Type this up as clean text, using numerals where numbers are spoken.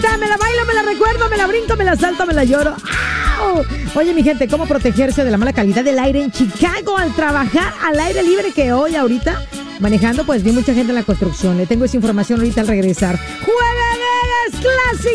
está, me la bailo, me la recuerdo, me la brinco, me la salto, me la lloro. ¡Au! Oye, mi gente, ¿cómo protegerse de la mala calidad del aire en Chicago al trabajar al aire libre? Que hoy, ahorita, manejando, pues vi mucha gente en la construcción. Le tengo esa información ahorita al regresar. ¡Jueves Clásico!